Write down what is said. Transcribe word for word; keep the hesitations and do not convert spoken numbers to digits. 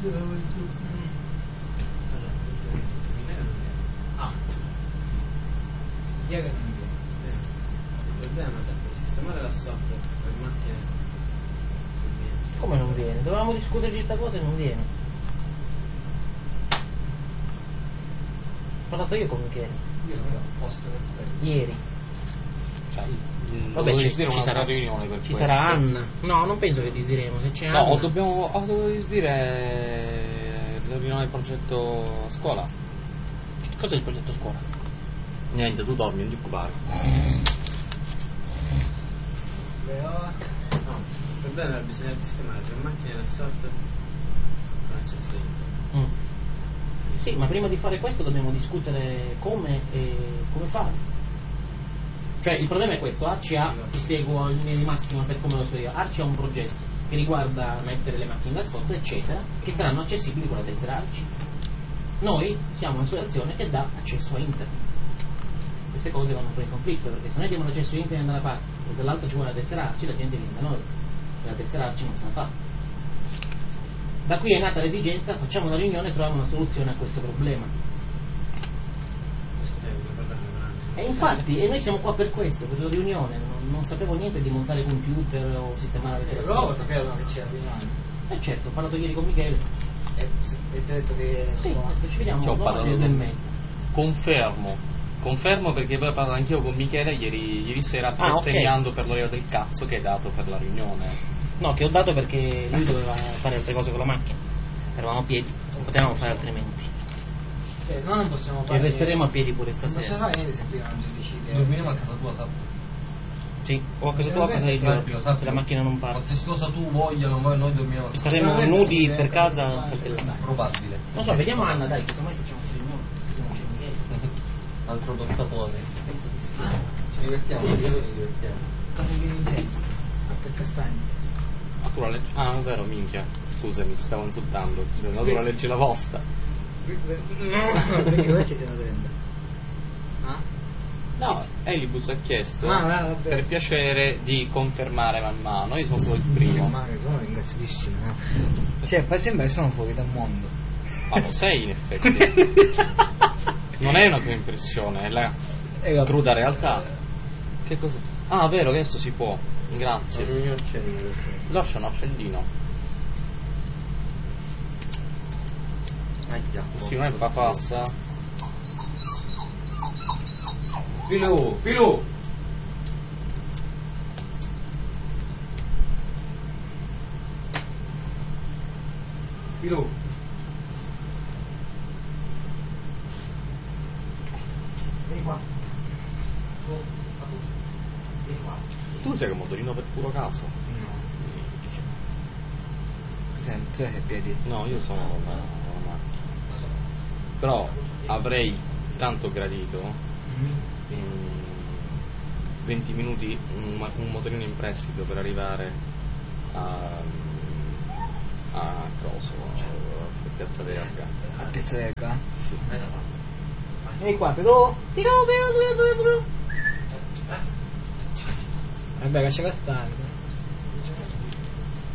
Ah. Chi è che non viene? Il problema è sistemare la software per macchine. Come non viene? Dovevamo discutere di questa cosa e non viene. Ho parlato io con Michele. Io non ho posto per quello. Ieri. Cioè, Vabbè, ci, ci ci sarà riunione per ci questo. sarà Anna. No, non penso che disdiremo. Se c'è Anna. No, dobbiamo oh, devo disdire la riunione del progetto scuola. Cos'è il progetto scuola? Niente, tu dormi, non ti occupare. No, il problema è che bisogna sistemare tre macchine da software con accesso a internet. Mm. Sì, ma prima di fare questo dobbiamo discutere come e come fare. Cioè il problema è questo, Arci ha, ti spiego in linea di massima per come lo so io, Arci ha un progetto che riguarda mettere le macchine da sotto eccetera, che saranno accessibili con la tessera Arci. Noi siamo un'associazione che dà accesso a internet. Queste cose vanno poi in conflitto, perché se noi diamo l'accesso a internet da una parte e dall'altra ci vuole la tessera Arci, la gente viene da noi, e la tessera Arci non se la fa. Da qui è nata l'esigenza, facciamo una riunione e troviamo una soluzione a questo problema. E infatti, e noi siamo qua per questo, per la riunione, non, non sapevo niente di montare computer o sistemare le Però televisioni. sapevo che c'era riunione. Eh certo, ho parlato ieri con Michele. E ti ho detto che... Sì, ho detto, ci vediamo Ci ho dopo parlato alle due e con- mezza. Confermo. Confermo perché poi ho parlato anch'io con Michele ieri, ieri sera Ah, bestemmiando ok. per l'oreo del cazzo che hai dato per la riunione. No, che ho dato perché lui doveva fare altre cose con la macchina. Eravamo a piedi, non potevamo fare altrimenti. Eh, noi non possiamo E fare... resteremo a piedi pure Non possiamo stasera. fare niente se prima non si decide. Dormiamo a casa tua, sabato. Sì, o a casa tua o a casa di Giorgio, se la macchina non parte. Qualsiasi cosa tu voglia, noi, noi dormiamo a E casa. saremo nudi per casa saltellando. Probabile. Non so, vediamo Anna, dai, che mai facciamo questa riunione, perché non c'è Michele. Altro lottatore. Ci divertiamo, io ci divertiamo. Come vieni in genere? A te castagni. Ma tu la leggi? Ah, è vero, minchia. Scusami, ti stavo insultando. Ma tu la leggi la vostra. Perché dove ci siamo prendendo? Ah? No, Elibus ha chiesto Ah, vabbè. per piacere di confermare man mano. Io sono stato il primo. Ma che sono ringraziatissimo, no? Cioè, fa sembra che sono fuori dal mondo. Ma lo sei in effetti. Non è una tua impressione, è la E la cruda realtà. Che cosa? Ah, vero, che adesso si può. Grazie. Lascia un accendino. Sì, non è pa passa. Filo, filo! Filo! Vieni qua. Tu sei che motorino per puro caso? No. Tu sei, tu sei a piedi. No, io sono la, la macchina. Però avrei tanto gradito in venti minuti un, ma- un motorino in prestito per arrivare a a Coso, a Piazza Verga. A Piazza Verga? Sì. Vieni qua, però. Tiro, tiro, tiro, tiro, tiro. Vabbè, lasciala stare.